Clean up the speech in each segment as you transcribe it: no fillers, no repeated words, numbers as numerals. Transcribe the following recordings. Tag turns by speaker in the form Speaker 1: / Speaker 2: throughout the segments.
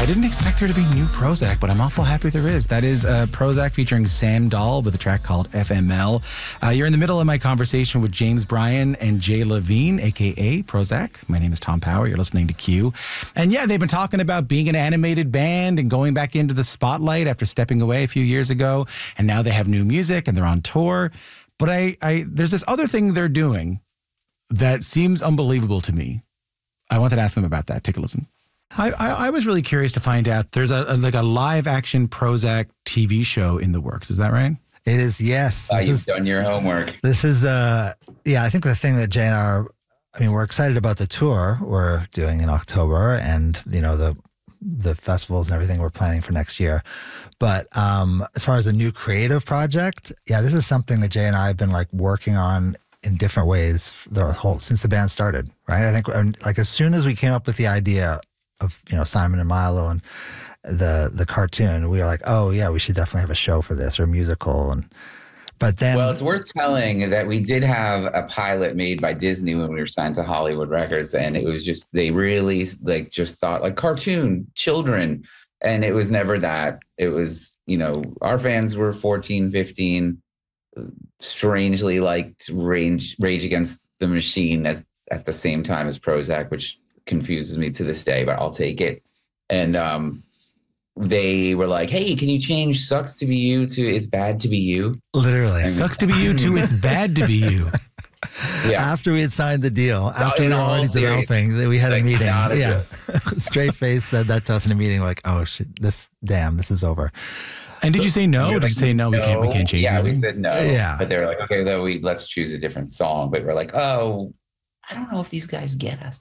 Speaker 1: I didn't expect there to be new Prozac, but I'm awful happy there is. That is Prozac featuring Sam Dahl with a track called FML. You're in the middle of my conversation with James Bryan and Jay Levine, a.k.a. Prozac. My name is Tom Power. You're listening to Q. And yeah, they've been talking about being an animated band and going back into the spotlight after stepping away a few years ago. And now they have new music and they're on tour. But there's this other thing they're doing that seems unbelievable to me. I wanted to ask them about that. Take a listen. I was really curious to find out there's a live action Prozac TV show in the works. Is that right?
Speaker 2: It is, yes.
Speaker 3: You've done your homework.
Speaker 2: This is, I think the thing that Jay and I are, we're excited about the tour we're doing in October and, the festivals and everything we're planning for next year. But as far as the new creative project, this is something that Jay and I have been working on in different ways since the band started, right? I think as soon as we came up with the idea of, Simon and Milo and the cartoon, we were like, oh yeah, we should definitely have a show for this or a musical. But then,
Speaker 3: well, it's worth telling that we did have a pilot made by Disney when we were signed to Hollywood Records, and it was just, they really just thought cartoon, children, and it was never that. It was, our fans were 14, 15, strangely liked Rage Against the Machine at the same time as Prozac, which confuses me to this day, but I'll take it. And they were like, hey, can you change Sucks to Be You to It's Bad to Be You?
Speaker 2: Literally.
Speaker 1: Sucks to Be You to It's Bad to Be You.
Speaker 2: Yeah. After we had signed the deal, after we were already developing, we had a meeting. Yeah. Straight face said that to us in a meeting, oh shit, this is over.
Speaker 1: And did you say no? Did you say no? We can't change.
Speaker 3: Yeah,
Speaker 1: anything?
Speaker 3: We said no.
Speaker 2: Yeah,
Speaker 3: but they were like, okay, let's choose a different song. But we're like, oh, I don't know if these guys get us.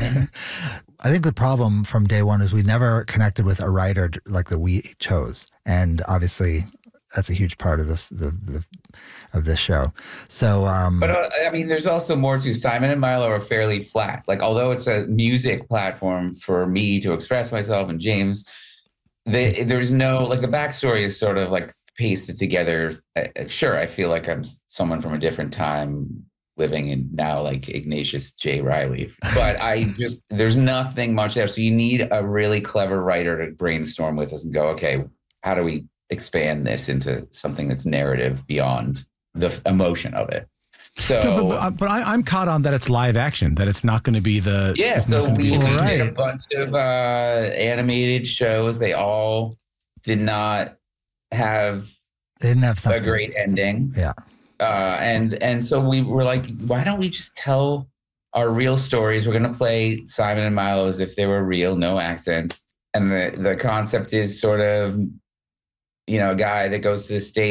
Speaker 2: I think the problem from day one is we never connected with a writer that we chose, and obviously that's a huge part of this of this show. So,
Speaker 3: but there's also more to Simon and Milo are fairly flat. Although it's a music platform for me to express myself and James. There's no, the backstory is sort of pasted together. Sure, I feel like I'm someone from a different time living in now Ignatius J. Riley. But there's nothing much there. So you need a really clever writer to brainstorm with us and go, okay, how do we expand this into something that's narrative beyond the emotion of it? So,
Speaker 1: but I'm caught on that it's live action, that it's not going to be the...
Speaker 3: Yeah, so we did a bunch of animated shows. They all did not have...
Speaker 2: They didn't have
Speaker 3: a great ending.
Speaker 2: Yeah.
Speaker 3: And so we were like, why don't we just tell our real stories? We're going to play Simon and Milo as if they were real, no accents. And the concept is sort of, a guy that goes to the States